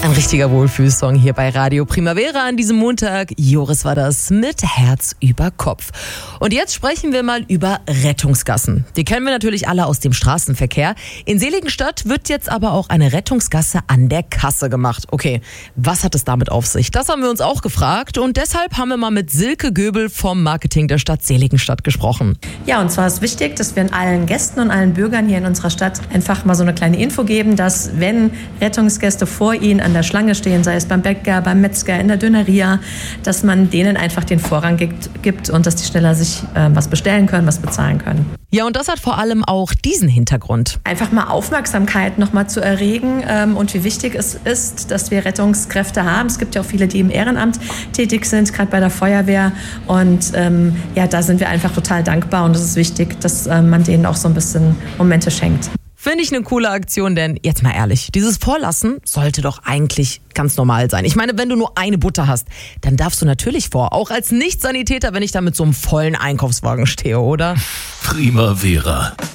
Ein richtiger Wohlfühlsong hier bei Radio Primavera an diesem Montag. Joris war das mit Herz über Kopf. Und jetzt sprechen wir mal über Rettungsgassen. Die kennen wir natürlich alle aus dem Straßenverkehr. In Seligenstadt wird jetzt aber auch eine Rettungsgasse an der Kasse gemacht. Okay, was hat es damit auf sich? Das haben wir uns auch gefragt und deshalb haben wir mal mit Silke Göbel vom Marketing der Stadt Seligenstadt gesprochen. Ja, und zwar ist wichtig, dass wir allen Gästen und allen Bürgern hier in unserer Stadt einfach mal so eine kleine Info geben, dass wenn Rettungsgäste vor ihnen an der Schlange stehen, sei es beim Bäcker, beim Metzger, in der Döneria, dass man denen einfach den Vorrang gibt und dass die schneller sich was bestellen können, was bezahlen können. Ja, und das hat vor allem auch diesen Hintergrund. Einfach mal Aufmerksamkeit nochmal zu erregen und wie wichtig es ist, dass wir Rettungskräfte haben. Es gibt ja auch viele, die im Ehrenamt tätig sind, gerade bei der Feuerwehr. Und da sind wir einfach total dankbar und es ist wichtig, dass man denen auch so ein bisschen Momente schenkt. Finde ich eine coole Aktion, denn jetzt mal ehrlich, dieses Vorlassen sollte doch eigentlich ganz normal sein. Ich meine, wenn du nur eine Butter hast, dann darfst du natürlich vor, auch als Nicht-Sanitäter, wenn ich da mit so einem vollen Einkaufswagen stehe, oder? Primavera.